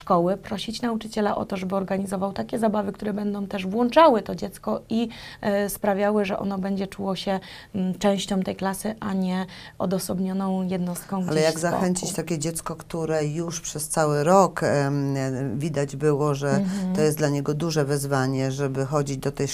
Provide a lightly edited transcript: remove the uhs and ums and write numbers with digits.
szkoły, prosić nauczyciela o to, żeby organizował takie zabawy, które będą też włączały to dziecko i sprawiały, że ono będzie czuło się częścią tej klasy, a nie odosobnioną jednostką Ale gdzieś jak z boku. zachęcić takie dziecko, które już przez cały rok widać było, że to jest dla niego duże wyzwanie, żeby chodzić do tej